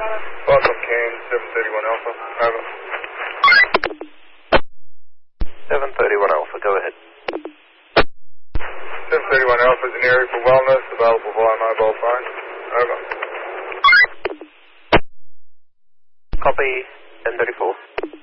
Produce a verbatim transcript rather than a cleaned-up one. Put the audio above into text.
Welcome, Kane, seven thirty-one Alpha. Over. seven thirty-one Alpha, go ahead. seven thirty-one Alpha is an area for wellness, available via mobile phone. Over. Copy, ten thirty-four.